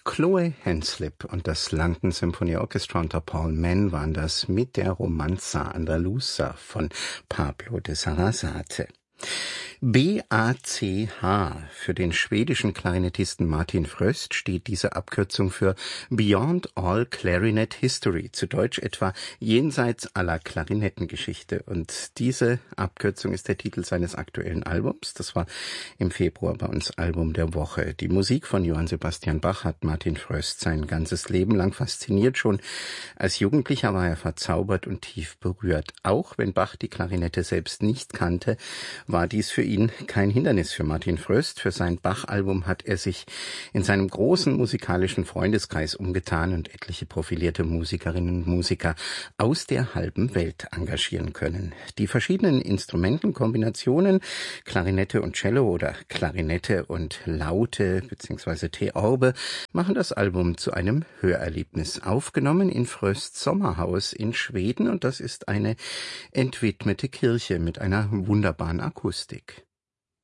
Chloe Henslip und das London Symphony Orchestra unter Paul Mann waren das mit der Romanza Andaluza von Pablo de Sarasate. BACH. Für den schwedischen Klarinettisten Martin Fröst steht diese Abkürzung für Beyond All Clarinet History, zu Deutsch etwa jenseits aller Klarinettengeschichte. Und diese Abkürzung ist der Titel seines aktuellen Albums. Das war im Februar bei uns Album der Woche. Die Musik von Johann Sebastian Bach hat Martin Fröst sein ganzes Leben lang fasziniert. Schon als Jugendlicher war er verzaubert und tief berührt. Auch wenn Bach die Klarinette selbst nicht kannte, war dies für ihn kein Hindernis für Martin Fröst. Für sein Bach-Album hat er sich in seinem großen musikalischen Freundeskreis umgetan und etliche profilierte Musikerinnen und Musiker aus der halben Welt engagieren können. Die verschiedenen Instrumentenkombinationen, Klarinette und Cello oder Klarinette und Laute bzw. Theorbe, machen das Album zu einem Hörerlebnis. Aufgenommen in Frösts Sommerhaus in Schweden, und das ist eine entwidmete Kirche mit einer wunderbaren Akustik.